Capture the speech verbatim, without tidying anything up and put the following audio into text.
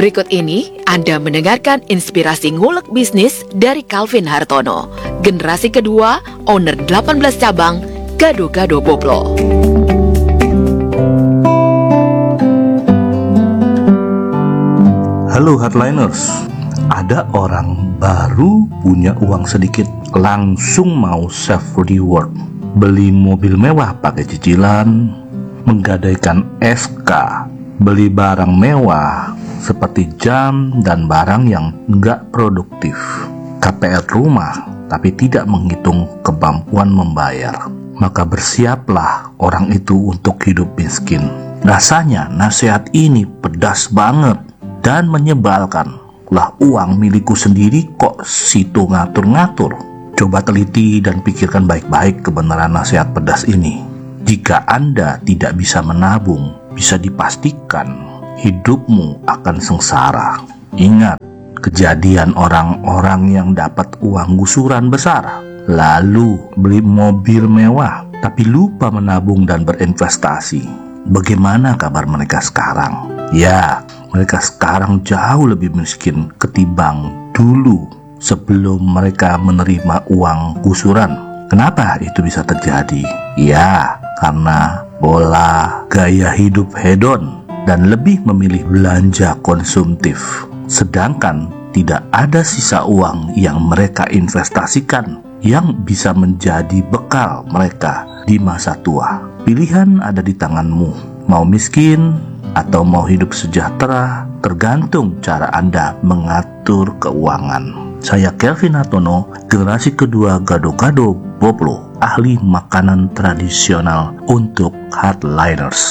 Berikut ini Anda mendengarkan inspirasi ngulek bisnis dari Calvin Hartono, generasi kedua, owner delapan belas cabang, Gado-Gado Boplo. Halo Hardliners, ada orang baru punya uang sedikit langsung mau self reward, beli mobil mewah pakai cicilan, menggadaikan S K, beli barang mewah seperti jam dan barang yang nggak produktif, K P R rumah tapi tidak menghitung kemampuan membayar. Maka bersiaplah orang itu untuk hidup miskin. Rasanya nasihat ini pedas banget dan menyebalkan. Lah, uang milikku sendiri kok situ ngatur-ngatur. Coba teliti dan pikirkan baik-baik kebenaran nasihat pedas ini. Jika Anda tidak bisa menabung, bisa dipastikan hidupmu akan sengsara. Ingat kejadian orang-orang yang dapat uang gusuran besar, lalu beli mobil mewah, tapi lupa menabung dan berinvestasi. Bagaimana kabar mereka sekarang? Ya, mereka sekarang jauh lebih miskin ketimbang dulu sebelum mereka menerima uang gusuran. Kenapa itu bisa terjadi? Ya, karena pola gaya hidup hedon dan lebih memilih belanja konsumtif. Sedangkan tidak ada sisa uang yang mereka investasikan yang bisa menjadi bekal mereka di masa tua. Pilihan ada di tanganmu. Mau miskin atau mau hidup sejahtera, tergantung cara Anda mengatur keuangan. Saya Calvin Hartono, generasi kedua Gado-Gado Boplo, ahli makanan tradisional untuk Hardliners.